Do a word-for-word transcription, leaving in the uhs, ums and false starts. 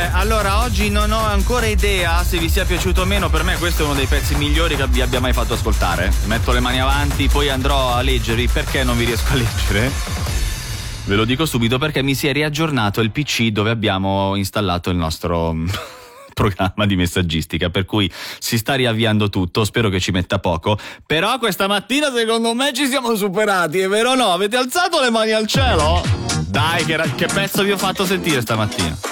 Eh, allora, oggi non ho ancora idea se vi sia piaciuto o meno. Per me questo è uno dei pezzi migliori che vi abbia mai fatto ascoltare. Metto le mani avanti, poi andrò a leggervi. Perché non vi riesco a leggere? Ve lo dico subito, perché mi si è riaggiornato il P C dove abbiamo installato il nostro programma di messaggistica, per cui si sta riavviando tutto, spero che ci metta poco. Però questa mattina secondo me ci siamo superati, è vero o no? Avete alzato le mani al cielo? Dai, che, ra- che pezzo vi ho fatto sentire stamattina?